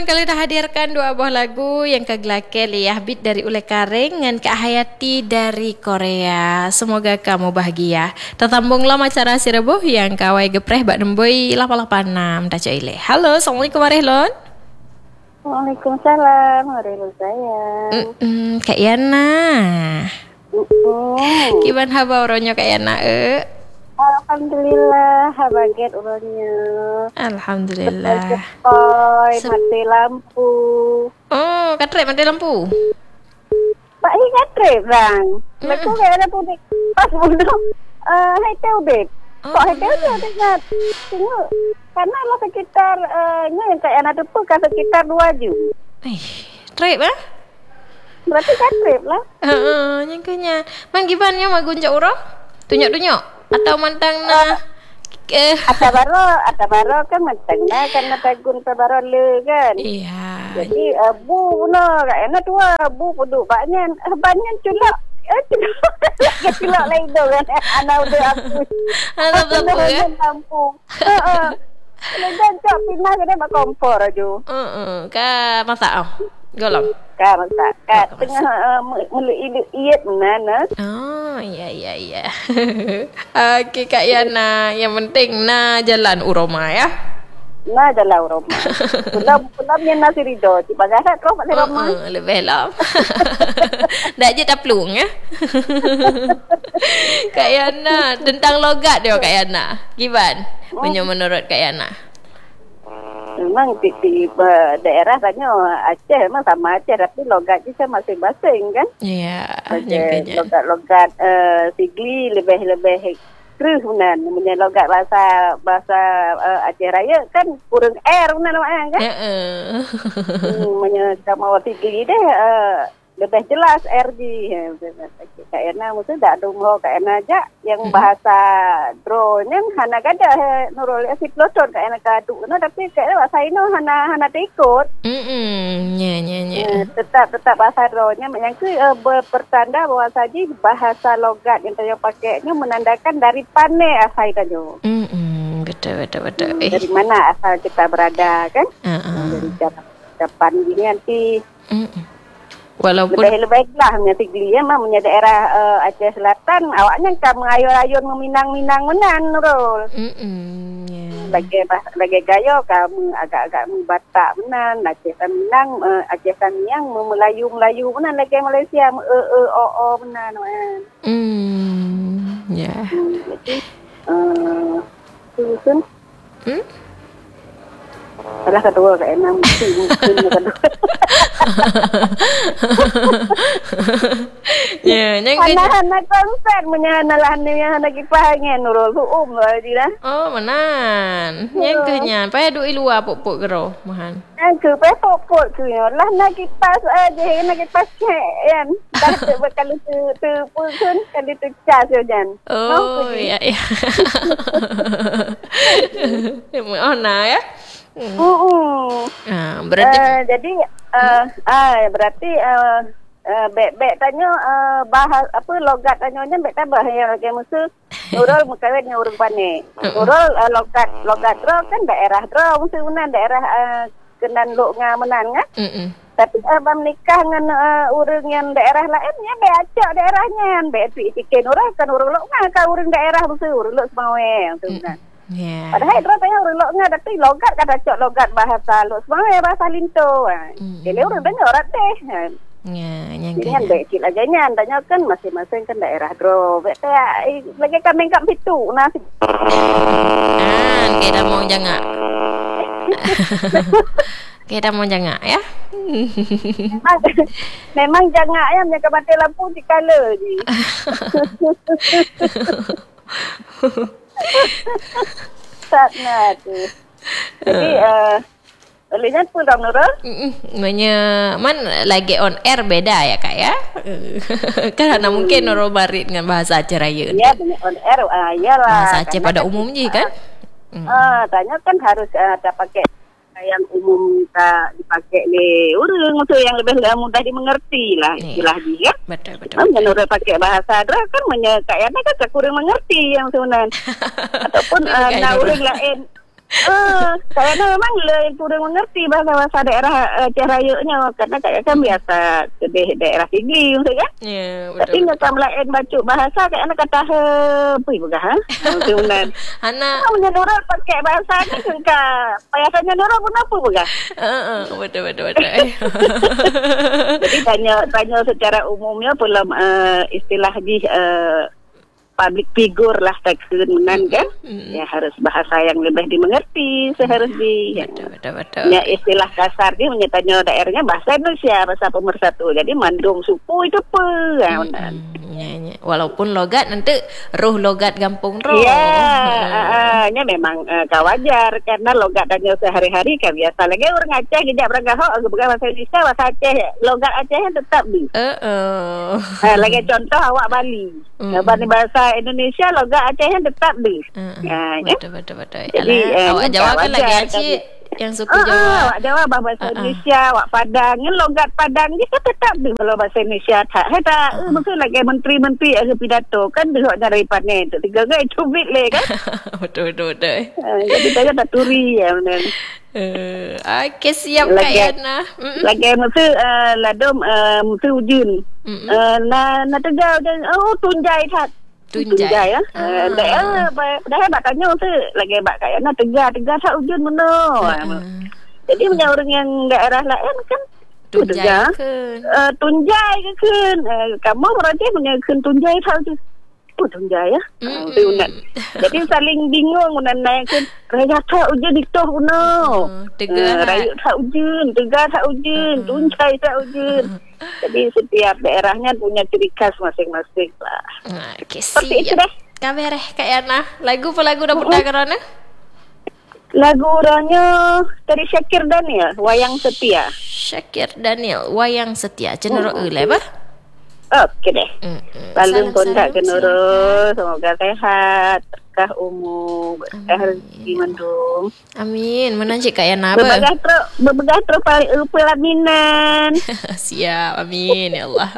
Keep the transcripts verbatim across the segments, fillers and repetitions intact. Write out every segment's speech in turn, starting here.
Kali dah hadirkan dua buah lagu yang kegelakan Liyah Beat dari Ulay Karing dengan Kak Hayati dari Korea. Semoga kamu bahagia. Tertambunglah macara sirebuh yang kawai gepreh bak nemboi lapan lapan enam dah ile. Halo, Assalamualaikum Warehlon. Waalaikumsalam Warehlon sayang. Mm-mm, Kak Yana. Mm-mm. Gimana habar uronyo Kak Yana? Eh? Alhamdulillah, habaget uronnya. Alhamdulillah. Oi, mati lampu. Oh, katrep mati lampu. Pak ini katrep bang. Lepas tu kayak ada pudik. Pas bunuh. Eh, hai teu dek. Kok hai teu tu dengar. Tengok. Karena lah sekitar eh uh, yang kayak anak depu kan sekitar dua jam. Eh, trip ah? Berarti katrep lah. Heeh, nyangkanya. Mang gimana magunjak urang? Tunjuk-tunjuk. Atau mantang na eh ada baro ada baro kan mantang na karena tagun baro le kan. Iya. Jadi uh, bu no kan enak tua bu pudu banyak banyak culak. Eh culak culak lain tu kan anak udah aku. Anak lampu ya. Lampu. Heeh. Ledan cak pindah ke mak kompor aja. Heeh, ka masak oh. Golong. Ka masak. Ka tengah melu iet mana. Oh, iya iya iya. Okey Kak Yana, yang penting na jalan uroma ya. Na jalan uroma. Pulam pulam yang nasi rido, tiba gahat kau mak uroma. Oh, lebih lah. Dak je taplung ya. Kak Yana, tentang logat dia Kak Yana. Gimana? Punya menurut Kak Yana? Memang di, di daerah tanya Aceh memang sama Aceh tapi logat je masing-masing kan. Iya. Okay. Logat-logat uh, Sigli lebih-lebih keruh benar. Namanya logat bahasa bahasa uh, Aceh Raya kan kurang air benar namanya kan. Heeh. Namanya sama Sigli deh uh, lebih jelas R G. Kak Yana mesti tak dungo Kak Yana aja yang bahasa drone yang hana kada nurul asid loton Kak Yana kadu no tapi Kak Yana bahasa ino hana hana ikut. Hmm, nya nya nya. Tetap tetap bahasa drone yang ke uh, bertanda bahwa saja bahasa logat yang saya pakainya menandakan dari pane asal tanya. Hmm, betul betul betul. Hmm, dari mana asal kita berada kan? Uh-uh. Dari depan gini nanti. Hmm. Walaupun lebih-lebih lah punya Sigli ya mah punya daerah uh, Aceh Selatan awaknya kan mengayun-ayun meminang-minang menan Nurul. Mm yeah. Lagi lagi gayo kamu agak-agak membatak menan Aceh Minang uh, Aceh Samyang Melayu-Melayu menan lagi Malaysia e e o o menan menan. Hmm ya. Jadi eh susun. Hmm? Salah kedua Kak Enam mesti mungkin kedua. Ya, yang anak-anak konser menyanalah yang anak kipangen Nurul um lah dia. Oh, menan. Yang kenya, payah duk luar pok-pok gero, mahan. Yang ke pok-pok tu lah nak kipas aja, nak kipas kan. Dah tu kalau tu tu pun kalau tu cas kan. Oh, ya ya. Oh, nah ya. Hmm. Uh-uh. Ah, berarti uh, jadi uh, ah berarti uh, uh, bek-bek tanya uh, bahas apa logat tanyanya bek tambah yang lagi musuh Nurul mukawin yang urang pane. Nurul uh, logat logat dro kan daerah dro musuh menan daerah uh, kenan luk ngamenan kan. Heeh. Tapi abang uh, nikah dengan uh, urang yang daerah lainnya bek acak daerahnya bek tu ikin urang kan urang luk ngah ka urang daerah musuh urang luk semawe tu kan. Yeah. Padahal itu tanya orang lok ngah tapi logat kata cok logat bahasa lok semua bahasa linto. Mm. Jadi orang dengar orang teh. Ya, yang kan baik kil aja nya tanya kan masing-masing kan daerah dro. Betul lagi kami kat situ nasi. Ah, kita mau jangan. Kita mau jangan ya. memang, memang jangan ayam yang mati lampu di color je. Tak nak tu. Jadi uh, olehnya pun dah Nurul. Manya man lagi on air beda ya Kak ya. Karena mungkin Nurul barit dengan bahasa Aceh Raya. Ya, on air uh, iyalah. Bahasa Aceh pada umumnya kan. Ah, uh, uh, tanya kan harus uh, tak pakai yang umum tak dipakai le orang tu yang lebih mudah dimengerti lah istilah dia. Betul betul. Kan Nurul pakai bahasa Dra kan menye kayaknya kan kurang mengerti yang sebenarnya. Ataupun uh, nak orang lain Ah, Kayaknya memang le kurang mengerti bahasa-bahasa daerah uh, Aceh Rayanya karena kayak kan biasa ke da- daerah tinggi gitu kan. Ya, Tapi betul. nak lain baca bahasa kayaknya kata he, apa ibu ha? Kemudian Hana, punya Nurul pakai bahasa ni ke biasanya Nurul pun apa bukan? uh, uh, betul betul betul. Jadi tanya tanya secara umumnya pula uh, istilah di uh, public figure lah takkan kan. Mm. Ya harus bahasa yang lebih dimengerti seharus di Betul betul betul. ya istilah kasar dia menyatanya daerahnya bahasa Indonesia bahasa pemersatu. Jadi mandung suku itu apa? Ya, benar. Hmm, ya, ya. Walaupun logat nanti roh logat kampung roh. Ya, uh, nya memang uh, kawajar karena logat tanya sehari-hari kan biasa lagi orang Aceh gejak beranggaho bukan bahasa Indonesia bahasa Aceh logat Aceh tetap di. Eh, uh, Uh, lagi contoh awak Bali. Mm. Uh, Bali bahasa Indonesia logat Aceh tetap di. uh, Ya, ya. betul betul betul. Jadi, Alah, eh, awak ni Jawa kan kawajar lagi kan. acik yang suku Ah, Jawa. ah, awak Jawa bahasa Ah, ah. Indonesia, awak Padang, ni logat Padang ni kan tetap di kalau bahasa Indonesia tak. Hai tak, uh, mungkin lagi menteri-menteri ada pidato kan dia dari panen tu tiga gay cubit le kan. betul betul betul. Uh, jadi saya tak turi ya benar. Uh, okay, siap Kak Lagi- Yana. Mm-mm. Lagi mesti uh, ladom uh, mesti ujun. Mm-mm. Uh, na na tegau dan oh tunjai tak. Tunjai. ya. Ah. Uh, dah dah bak tanya tu lagi bak kaya na tegak tegak tak ujun mana. Uh, Jadi punya orang yang daerah lain kan tunjai Tunjai. ke? Uh, tunjai ke kun uh, kamu berarti punya kun tunjai tahu tu oh tunjai ya uh, Mm-mm. tu unan. Jadi saling bingung unan naik kun raya tak ujun diktoh uno Oh, tegak. raya tak ujun tegak tak ujun tunjai tak ujun. Jadi setiap daerahnya punya ciri khas masing-masing lah. Ah, okay, Seperti itu siap. deh. Kabar eh Kak Yana. Lagu apa lagu dah pernah kerana? Lagu orangnya dari Syakir Daniel Wayang Setia. Syakir Daniel Wayang Setia. Cenderung Oh. uh, bah. Okey deh. Mm-mm. Salam Salam-salam, kontak ke silakan. Nurul. Semoga sehat, berkah umur, berkah rezeki mendung. Amin. Mana cik Kak Yana apa? Berbegah terus, berbegah terus paling pelaminan. Siap. Amin ya Allah.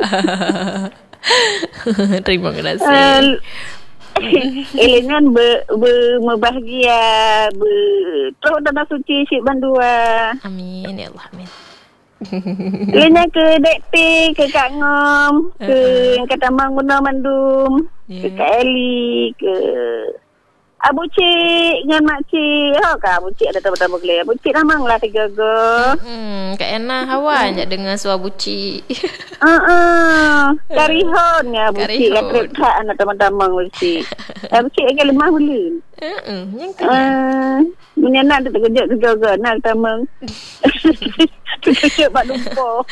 Terima kasih. Uh, Elingan ber, ber, berbahagia, ber, terus dalam suci Syed Bandua. Amin ya Allah. Amin. Elingan ke Dek P, ke Kak Ngom, ke yang kata Mangguna Mandum, ke Ya. Kak Eli, ke Abu Cik dengan Mak Cik. Oh, Kak Abu Cik ada tamu-tamu kelih. Abu Cik ramang lah tiga go. Hmm, Kak Yana hawan je dengar suara buci. Ah, uh-uh. Karihon ya Abu Cik. Karihon. Kata tak anak teman-teman Abu Cik. Abu Cik agak lemah boleh. Heeh, yang kan. Ah, menyenang tu terkejut juga go. Nak tamang. Terkejut Pak Lupa.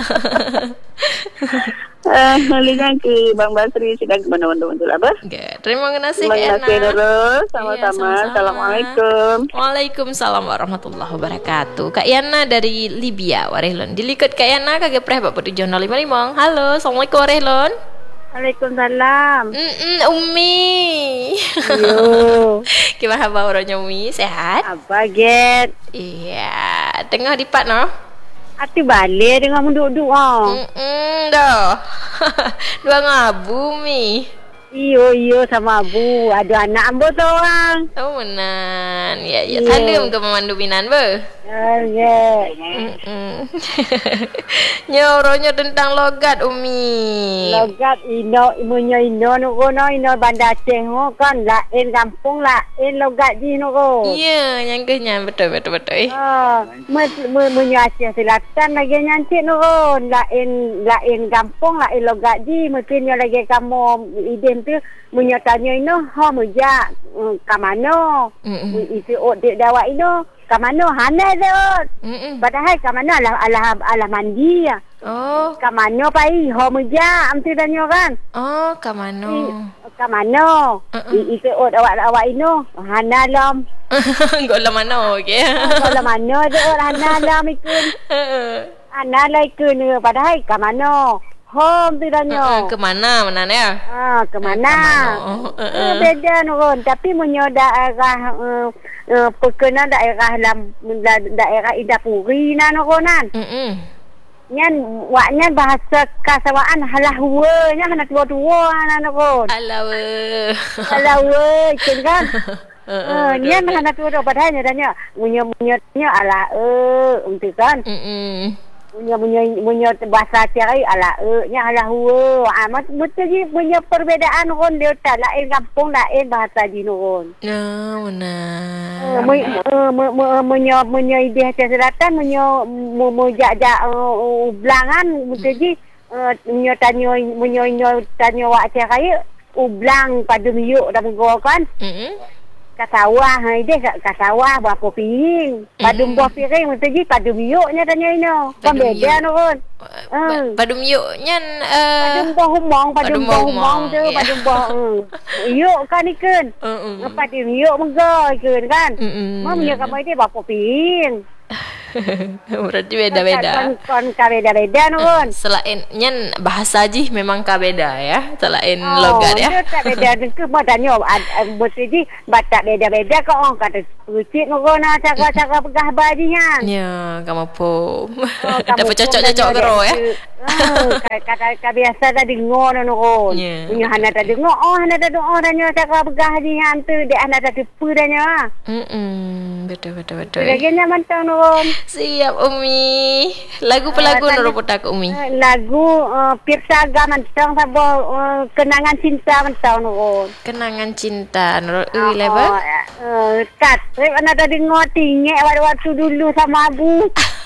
Ah, Lihat ke Bang Basri sedang ke mana-mana tu lah apa? Okay. Terima kasih Terima Kak kasih Yana. Nurul. Iya, Sama-sama. sama-sama. Assalamualaikum. Waalaikumsalam warahmatullahi wabarakatuh. Kak Yana dari Libya, Warehlon. Dilikut Kak Yana kagak preh bapak tujuh nol lima lima. Halo, assalamualaikum Warehlon. Waalaikumsalam. Mm Umi. Yo. Gimana kabar orangnya Umi? Sehat? Apa get? Iya. Tengah di Pat no? Hati balik dengan menduk-duk ah. Mm dah. Dua ngabu Mi. Iyo iyo sama Abu. Ada anak ambo seorang. Oh menan. Ya ya. Iya. Salam ke memandu binan be. Ya. Mm Nyoronya tentang logat Umi. Logat ino imunya ino nuko no ino Banda Aceh no kan lain kampung lain logat di nuko. Iya, yang kenya betul betul betul. Ah, munya Aceh Selatan lagi nyantik nuko lain lain kampung lain logat di mungkin lagi kamu idem tu munya tanya ino ha muja kamano. Mm Isi ot dek dawak ino kamano hana dot. mm. Padahal kamano alah alah alah mandi ya. Oh, Kamano pai ho meja am tu danyo kan. oh, kamano. Kamano. Uh-uh. I isi ot awak awak ino hana lam. Gak lama no, okay. Kalau mano de ot hana lam ikun. Hana lai kun padahal kamano. Hom tu danyo. Kemana, mana ya? Ah, kemana? Kamano. Uh, Uh-uh. beda nuron, tapi munyo daerah uh, uh, perkena daerah lam da- daerah Idapuri na nuronan. Mm-mm. Nyan waknya bahasa kasawaan halah we nya hana tua-tua na nuron. Alah we. Halah we kin kan. Uh, nya mana tu dah padanya tanya. Munyo-munyo ala eh untuk kan. Mm. Munyo-munyo munyo bahasa cari ala eh nya ala huwa. Ah mat betul je punya perbezaan kon dia tak lain kampung lain bahasa jinon. Nah, benar. Munyo munyo ide selatan munyo mujak-jak ublangan betul je munyo tanyo munyo tanyo wak cari ublang pada miyuk dah menggo kan. Hmm. Kat sawah ha ide kat sawah berapa piring. Pada buah piring mesti ji pada miyuknya tanya ino. Kan beda no kon. Uh, pada miyuknya uh, pada buah humong, pada buah humong tu, pada buah miyuk kan ikan. Uh, pada miyuk menggo ikan kan. Mau miyuk kamu ide berapa piring. Berarti beda-beda. Kon kon ka beda-beda no kon. Selain nyen bahasa ji memang ka beda ya. Selain oh, logat ya. Oh, tak beda ke badannya mesti ji batak beda-beda kok orang kata pucit no kon cara-cara pegah bajinya. Ya, kamu pun. Dapat cocok-cocok gero ya. Oh, kata kata biasa tadi ngono no kon. Punya hana tadi ngo oh hana tadi orangnya cara pegah bajinya tu dia hana tadi pudanya. Hmm, betul betul betul. Lagi nyaman tau no kon. Siap Umi. Lagu pelagu uh, nurut aku Umi. Lagu uh, Pirsaga mentang sabo uh, kenangan cinta mentang nurut. Kenangan cinta nurut Ui lebar. Uh, kat, mana tadi ngoti ngek waktu dulu sama Abu.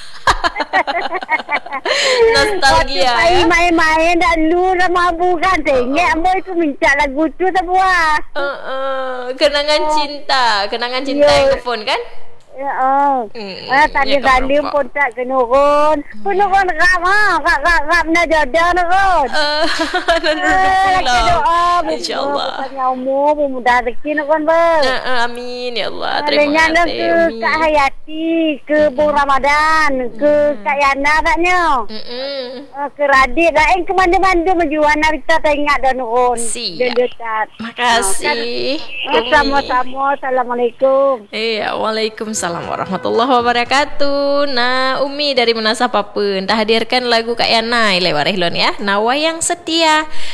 Nostalgia ya. Main-main dah lu sama Abu kan. Tengok ambo itu minta lagu tu semua. Uh, uh, kenangan oh. cinta, kenangan cinta yeah. yang ke phone kan? Ya, oh. Hmm, ah, tadi ya, salim pun tak kenurun. Pun nurun ram ah, ram ram ram na jodoh nurun. Eh, doa insyaallah. Tanya umur mudah rezeki nurun ber. Amin ya Allah. Terima kasih. Ke Kak Hayati, ke Bu Ramadan, ke Kak Yana katnya. Heeh. Ke Radit lain ke mana-mana menjual kita teringat dah nurun. Dia dekat. Makasih. Sama-sama. Assalamualaikum. Iya, waalaikumsalam. Assalamualaikum warahmatullahi wabarakatuh. Nah, Umi dari Menasah Papun dah hadirkan lagu Kak Yana lewat Rehlon ya. Nawa yang setia.